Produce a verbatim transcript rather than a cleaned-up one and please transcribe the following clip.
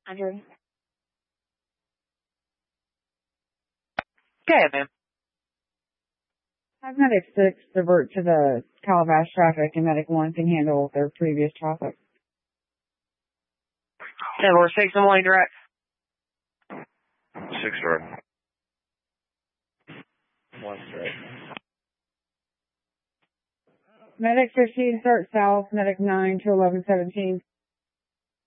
Andrew. Okay, ma'am. Have Medic six divert to the Calabash traffic and Medic one can handle their previous traffic. ten four six, I'm line direct. Six direct. One direct. Medic fifteen start south, Medic nine to eleven seventeen.